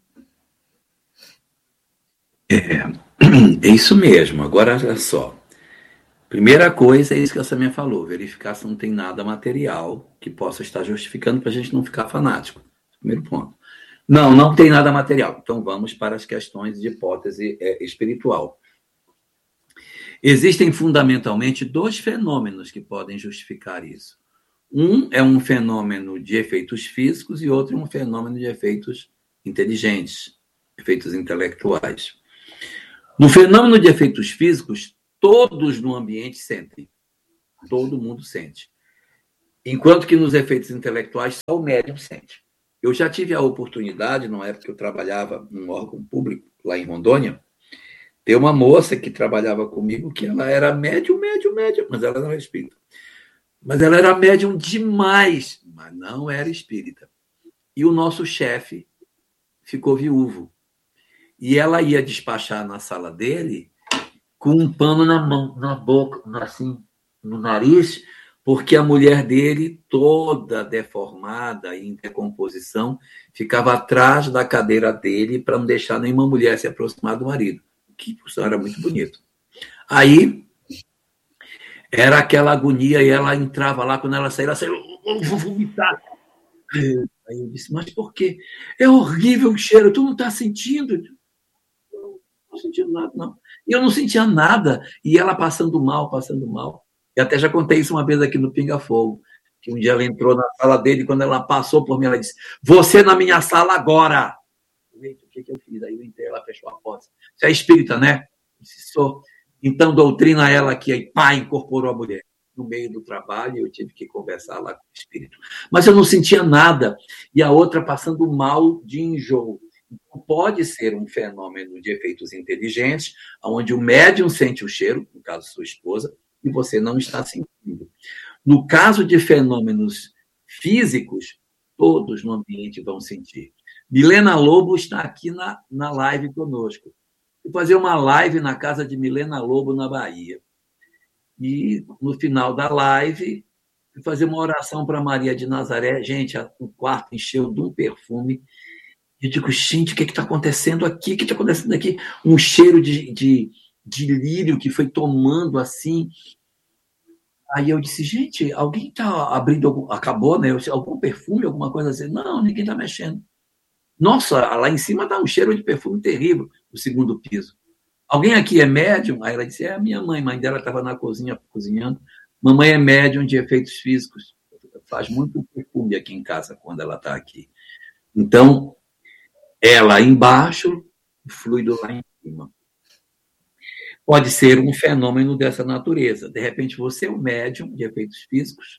É, é isso mesmo. Agora, olha só. Primeira coisa é isso que a Samia falou, verificar se não tem nada material que possa estar justificando para a gente não ficar fanático. Primeiro ponto. Não, não tem nada material. Então vamos para as questões de hipótese é, espiritual. Existem fundamentalmente dois fenômenos que podem justificar isso. Um é um fenômeno de efeitos físicos e outro é um fenômeno de efeitos inteligentes, efeitos intelectuais. No fenômeno de efeitos físicos, todos no ambiente sentem. Todo mundo sente. Enquanto que nos efeitos intelectuais, só o médium sente. Eu já tive a oportunidade, numa época que eu trabalhava num órgão público, lá em Rondônia, ter uma moça que trabalhava comigo, que ela era médium, médium, médium, mas ela não era espírita. Mas ela era médium demais, mas não era espírita. E o nosso chefe ficou viúvo. E ela ia despachar na sala dele com um pano na mão, na boca, assim, no nariz, porque a mulher dele, toda deformada, em decomposição, ficava atrás da cadeira dele para não deixar nenhuma mulher se aproximar do marido, que, por sinal, era muito bonito. Aí, era aquela agonia, e ela entrava lá, quando ela saía, ela saía, eu vou vomitar. Aí eu disse, mas por quê? É horrível o cheiro, tu não está sentindo? Eu não estou sentindo nada, não. E eu não sentia nada, e ela passando mal, passando mal. E até já contei isso uma vez aqui no Pinga Fogo, que um dia ela entrou na sala dele, e quando ela passou por mim, ela disse, você na minha sala agora. Eita, o que, que eu fiz? Aí eu entrei, ela fechou a porta. Você é espírita, né? Eu disse, sou. Então, doutrina ela aqui, aí pá, incorporou a mulher. No meio do trabalho, eu tive que conversar lá com o espírito. Mas eu não sentia nada. E a outra passando mal de enjoo. Então, pode ser um fenômeno de efeitos inteligentes, onde o médium sente o cheiro, no caso sua esposa, e você não está sentindo. No caso de fenômenos físicos, todos no ambiente vão sentir. Milena Lobo está aqui na, na live conosco. Vou fazer uma live na casa de Milena Lobo, na Bahia. E, no final da live, vou fazer uma oração para Maria de Nazaré. Gente, o quarto encheu de um perfume. Eu digo, gente, o que está acontecendo aqui? O que está acontecendo aqui? Um cheiro de... de de lírio que foi tomando assim. Aí eu disse, gente, alguém está abrindo, algum... acabou, né? Eu disse, algum perfume, alguma coisa assim? Não, ninguém está mexendo. Nossa, lá em cima dá um cheiro de perfume terrível, no segundo piso. Alguém aqui é médium? Aí ela disse, é a minha mãe. Mãe dela estava na cozinha cozinhando. Mamãe é médium de efeitos físicos. Faz muito perfume aqui em casa quando ela está aqui. Então, ela embaixo, o fluido lá em cima. Pode ser um fenômeno dessa natureza. De repente, você é um médium de efeitos físicos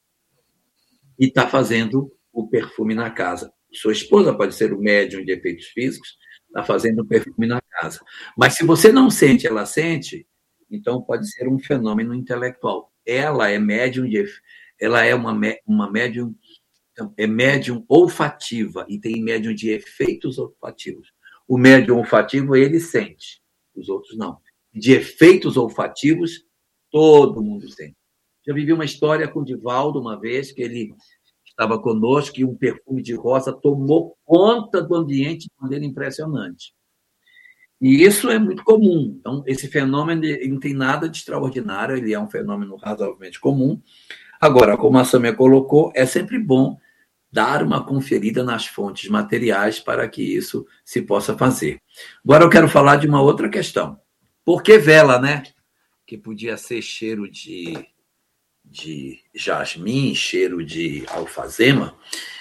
e está fazendo o perfume na casa. Sua esposa pode ser o médium de efeitos físicos, está fazendo o perfume na casa. Mas se você não sente, ela sente, então pode ser um fenômeno intelectual. Ela é médium de, ela é uma, uma médium, é médium olfativa e tem médium de efeitos olfativos. O médium olfativo, ele sente, os outros não. De efeitos olfativos, todo mundo sente. Já vivi uma história com o Divaldo uma vez, que ele estava conosco e um perfume de rosa tomou conta do ambiente de maneira impressionante. E isso é muito comum. Então, esse fenômeno não tem nada de extraordinário, ele é um fenômeno razoavelmente comum. Agora, como a Sâmia colocou, é sempre bom dar uma conferida nas fontes materiais para que isso se possa fazer. Agora eu quero falar de uma outra questão. Por que vela, né? Que podia ser cheiro de, de jasmim, cheiro de alfazema.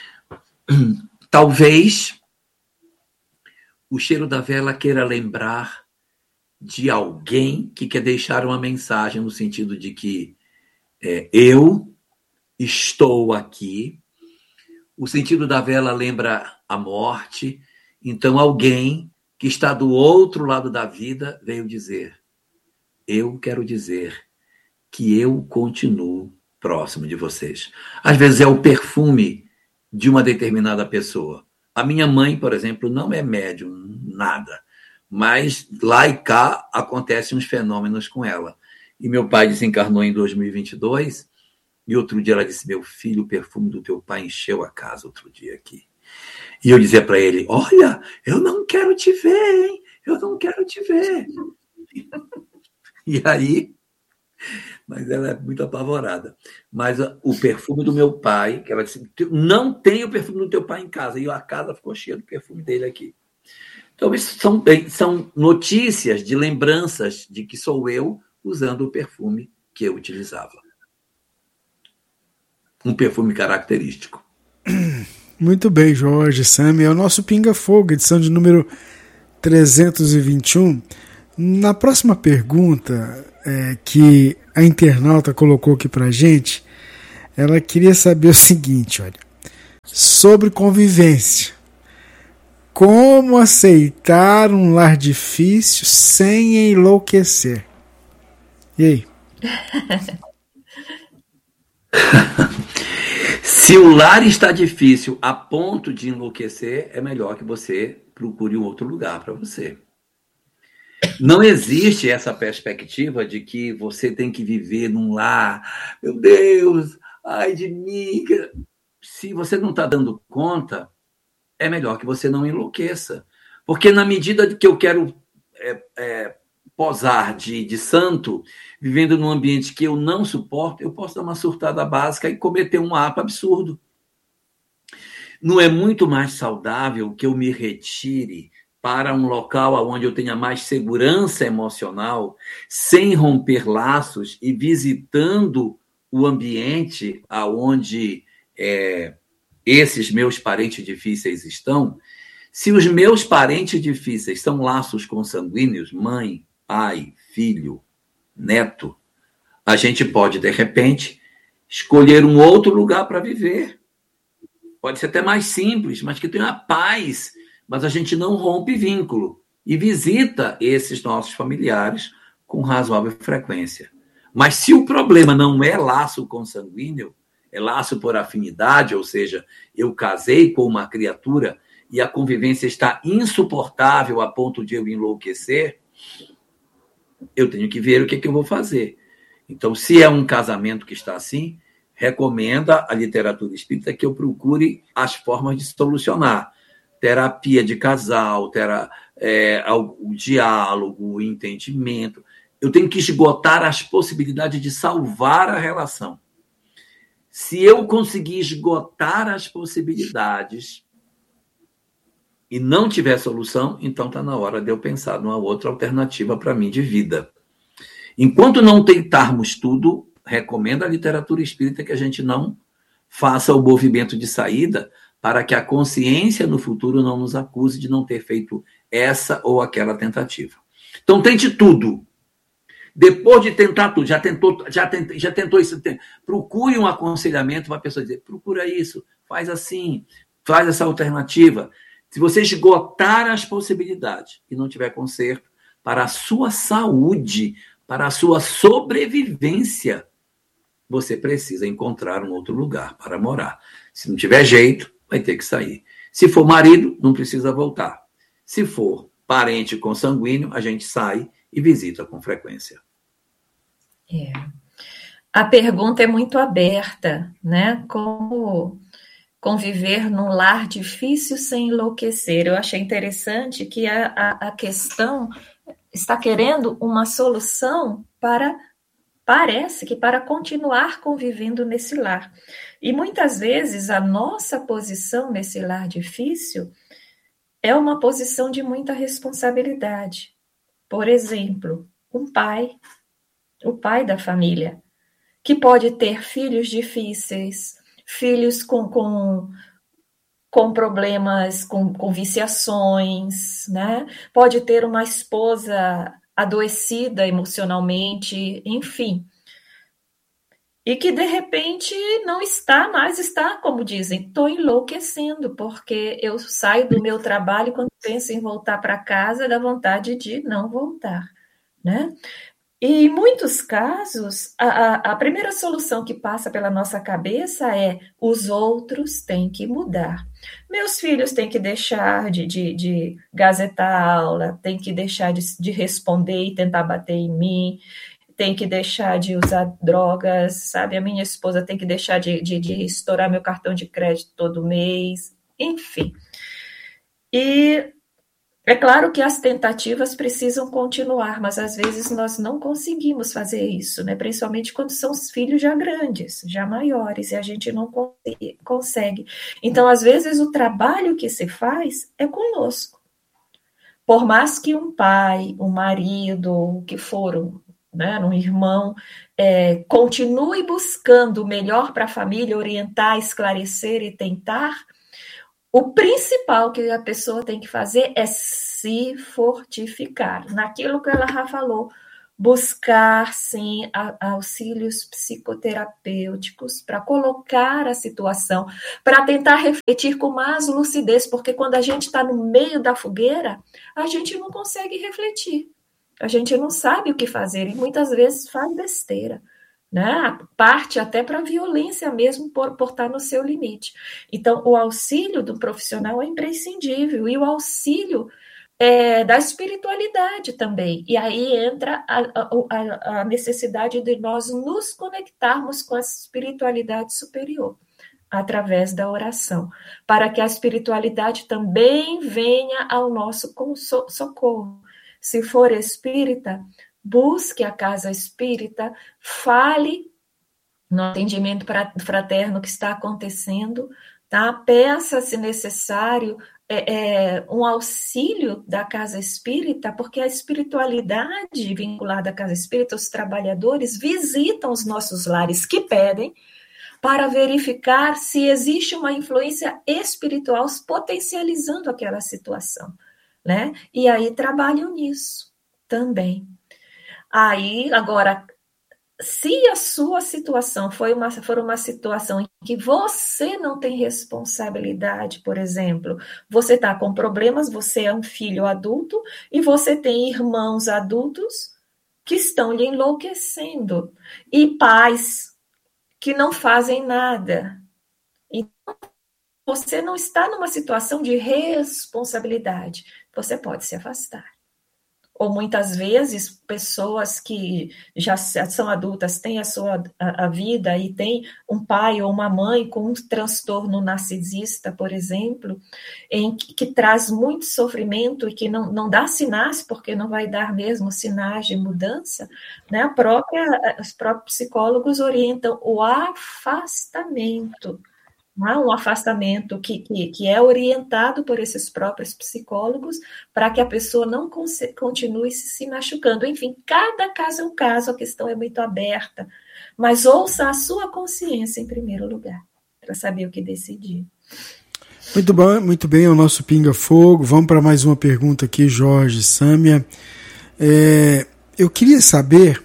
Talvez o cheiro da vela queira lembrar de alguém que quer deixar uma mensagem no sentido de que é, eu estou aqui. O sentido da vela lembra a morte. Então, alguém que está do outro lado da vida, veio dizer, eu quero dizer que eu continuo próximo de vocês. Às vezes é o perfume de uma determinada pessoa. A minha mãe, por exemplo, não é médium, nada, mas lá e cá acontecem uns fenômenos com ela. E meu pai desencarnou em dois mil e vinte e dois, e outro dia ela disse, meu filho, o perfume do teu pai encheu a casa outro dia aqui. E eu dizia para ele, olha, eu não quero te ver, hein? Eu não quero te ver. E aí, mas ela é muito apavorada. Mas o perfume do meu pai, que ela disse, não tem o perfume do teu pai em casa. E a casa ficou cheia do perfume dele aqui. Então, isso são, são notícias de lembranças de que sou eu usando o perfume que eu utilizava. Um perfume característico. Muito bem, Jorge, Sâmia. É o nosso Pinga Fogo, edição de número trezentos e vinte e um. Na próxima pergunta é, que a internauta colocou aqui pra gente, ela queria saber o seguinte, olha, sobre convivência. Como aceitar um lar difícil sem enlouquecer? E aí? Se o lar está difícil a ponto de enlouquecer, é melhor que você procure um outro lugar para você. Não existe essa perspectiva de que você tem que viver num lar. Meu Deus, ai de mim. Se você não está dando conta, é melhor que você não enlouqueça. Porque na medida que eu quero é, é, posar de, de santo, vivendo num ambiente que eu não suporto, eu posso dar uma surtada básica e cometer um ato absurdo. Não é muito mais saudável que eu me retire para um local onde eu tenha mais segurança emocional, sem romper laços e visitando o ambiente aonde é, esses meus parentes difíceis estão? Se os meus parentes difíceis são laços consanguíneos, mãe, pai, filho, neto, a gente pode, de repente, escolher um outro lugar para viver. Pode ser até mais simples, mas que tenha paz, mas a gente não rompe vínculo e visita esses nossos familiares com razoável frequência. Mas se o problema não é laço consanguíneo, é laço por afinidade, ou seja, eu casei com uma criatura e a convivência está insuportável a ponto de eu enlouquecer, eu tenho que ver o que, é que eu vou fazer. Então, se é um casamento que está assim, recomenda a literatura espírita que eu procure as formas de solucionar. Terapia de casal, tera, é, o diálogo, o entendimento. Eu tenho que esgotar as possibilidades de salvar a relação. Se eu conseguir esgotar as possibilidades e não tiver solução, então está na hora de eu pensar numa outra alternativa para mim de vida. Enquanto não tentarmos tudo, recomendo a literatura espírita que a gente não faça o movimento de saída para que a consciência no futuro não nos acuse de não ter feito essa ou aquela tentativa. Então, tente tudo. Depois de tentar tudo, já tentou, já tentou, já tentou isso, procure um aconselhamento para a pessoa dizer, procura isso, faz assim, faz essa alternativa. Se você esgotar as possibilidades e não tiver conserto, para a sua saúde, para a sua sobrevivência, você precisa encontrar um outro lugar para morar. Se não tiver jeito, vai ter que sair. Se for marido, não precisa voltar. Se for parente consanguíneo, a gente sai e visita com frequência. É. A pergunta é muito aberta, né? Como conviver num lar difícil sem enlouquecer? Eu achei interessante que a, a, a questão está querendo uma solução para, parece que para continuar convivendo nesse lar. E muitas vezes a nossa posição nesse lar difícil é uma posição de muita responsabilidade. Por exemplo, um pai, o pai da família, que pode ter filhos difíceis, filhos com, com, com problemas, com, com viciações, né? Pode ter uma esposa adoecida emocionalmente, enfim. E que, de repente, não está mais, está, como dizem, estou enlouquecendo, porque eu saio do meu trabalho e quando penso em voltar para casa, dá vontade de não voltar, né? E em muitos casos, a, a, a primeira solução que passa pela nossa cabeça é os outros têm que mudar. Meus filhos têm que deixar de, de, de gazetar a aula, têm que deixar de, de responder e tentar bater em mim, tem que deixar de usar drogas, sabe? A minha esposa tem que deixar de, de, de estourar meu cartão de crédito todo mês, enfim. E é claro que as tentativas precisam continuar, mas às vezes nós não conseguimos fazer isso, né? Principalmente quando são os filhos já grandes, já maiores, e a gente não consegue. Então, às vezes, o trabalho que se faz é conosco. Por mais que um pai, um marido, o que for, né, um irmão, é, continue buscando o melhor para a família, orientar, esclarecer e tentar, o principal que a pessoa tem que fazer é se fortificar. Naquilo que ela já falou, buscar, sim, auxílios psicoterapêuticos para colocar a situação, para tentar refletir com mais lucidez, porque quando a gente está no meio da fogueira, a gente não consegue refletir, a gente não sabe o que fazer e muitas vezes faz besteira, né? Parte até para a violência mesmo por, por estar no seu limite. Então, o auxílio do profissional é imprescindível e o auxílio É, da espiritualidade também. E aí entra a, a, a necessidade de nós nos conectarmos com a espiritualidade superior, através da oração, para que a espiritualidade também venha ao nosso socorro. Se for espírita, busque a casa espírita, fale no atendimento fraterno que está acontecendo, tá? Peça, se necessário, É, é, um auxílio da casa espírita, porque a espiritualidade vinculada à casa espírita, os trabalhadores visitam os nossos lares que pedem para verificar se existe uma influência espiritual potencializando aquela situação, né? E aí trabalham nisso também. Aí, agora, se a sua situação foi uma, for uma situação em que você não tem responsabilidade, por exemplo, você está com problemas, você é um filho adulto e você tem irmãos adultos que estão lhe enlouquecendo e pais que não fazem nada. Então, você não está numa situação de responsabilidade, você pode se afastar. Ou muitas vezes pessoas que já são adultas têm a sua a, a vida e tem um pai ou uma mãe com um transtorno narcisista, por exemplo, em que, que traz muito sofrimento e que não, não dá sinais, porque não vai dar mesmo sinais de mudança, né? A própria, os próprios psicólogos orientam o afastamento. Um afastamento que, que, que é orientado por esses próprios psicólogos para que a pessoa não continue se machucando. Enfim, cada caso é um caso, a questão é muito aberta, mas ouça a sua consciência em primeiro lugar, para saber o que decidir. Muito bom, muito bem, é o nosso Pinga Fogo. Vamos para mais uma pergunta aqui, Jorge, Sâmia. É, eu queria saber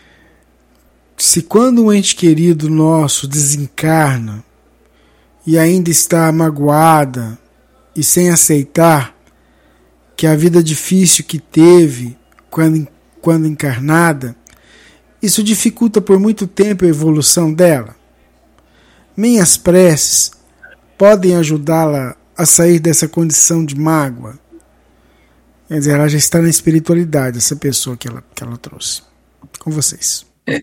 se quando um ente querido nosso desencarna e ainda está magoada e sem aceitar que a vida difícil que teve quando, quando encarnada, isso dificulta por muito tempo a evolução dela. Minhas preces podem ajudá-la a sair dessa condição de mágoa. Quer dizer, ela já está na espiritualidade, essa pessoa que ela, que ela trouxe. Com vocês. É.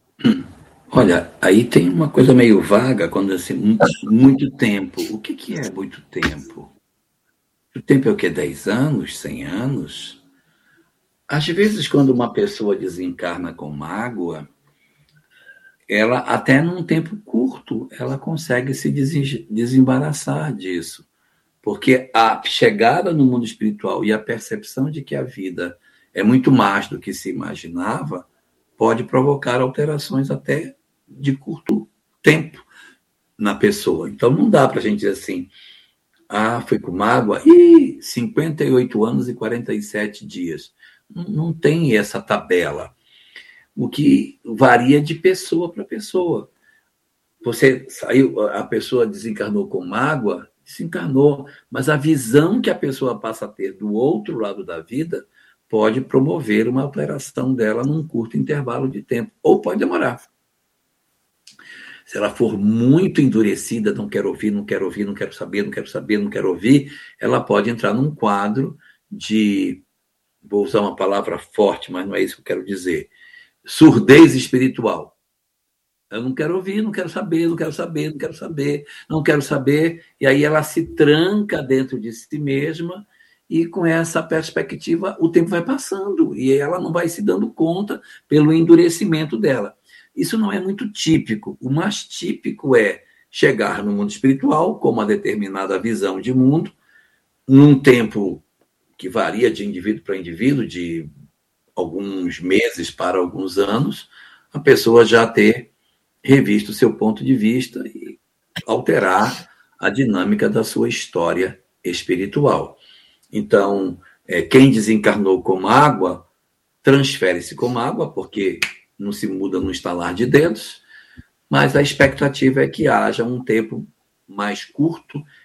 Olha, aí tem uma coisa meio vaga, quando assim, muito, muito tempo. O que, que é muito tempo? O tempo é o quê? dez anos? cem anos? Às vezes, quando uma pessoa desencarna com mágoa, ela, até num tempo curto, ela consegue se desembaraçar disso. Porque a chegada no mundo espiritual e a percepção de que a vida é muito mais do que se imaginava pode provocar alterações até de curto tempo na pessoa. Então, não dá para a gente dizer assim, ah, foi com mágoa, e cinquenta e oito anos e quarenta e sete dias. Não, não tem essa tabela. O que varia de pessoa para pessoa. Você saiu, a pessoa desencarnou com mágoa, desencarnou, mas a visão que a pessoa passa a ter do outro lado da vida pode promover uma alteração dela num curto intervalo de tempo, ou pode demorar. Se ela for muito endurecida, não quero ouvir, não quero ouvir, não quero saber, não quero saber, não quero ouvir, ela pode entrar num quadro de, vou usar uma palavra forte, mas não é isso que eu quero dizer, surdez espiritual. Eu não quero ouvir, não quero saber, não quero saber, não quero saber, não quero saber, e aí ela se tranca dentro de si mesma, e com essa perspectiva o tempo vai passando, e ela não vai se dando conta pelo endurecimento dela. Isso não é muito típico. O mais típico é chegar no mundo espiritual com uma determinada visão de mundo, num tempo que varia de indivíduo para indivíduo, de alguns meses para alguns anos, a pessoa já ter revisto o seu ponto de vista e alterar a dinâmica da sua história espiritual. Então, é, quem desencarnou como água, transfere-se como água, porque não se muda no estalar de dedos, mas a expectativa é que haja um tempo mais curto